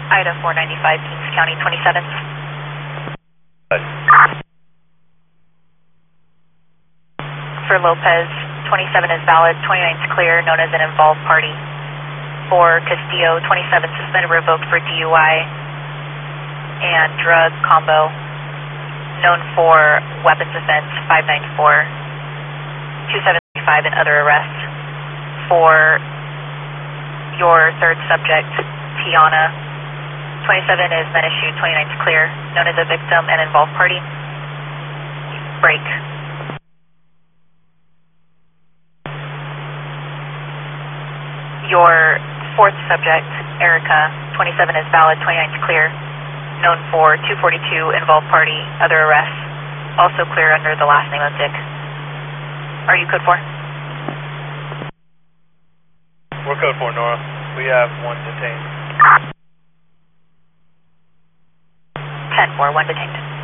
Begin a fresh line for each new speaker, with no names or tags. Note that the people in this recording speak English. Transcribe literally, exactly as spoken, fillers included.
Ida four ninety-five, Kings County, twenty-seventh. For Lopez, twenty-seven is valid, twenty-nine is clear, known as an involved party. For Castillo, twenty-seven suspended, revoked for D U I and drug combo, known for weapons offense, five ninety-four, two seventy-five, and other arrests. For your third subject, Tiana, twenty-seven is men issued, twenty-nine is clear, known as a victim and involved party. Break. Your fourth subject, Erica, twenty-seven is valid, twenty-nine is clear, known for two forty-two, involved party, other arrests, also clear under the last name of Dick. Are you code four?
We're code four, Nora. We have one detained.
ten four, one detained.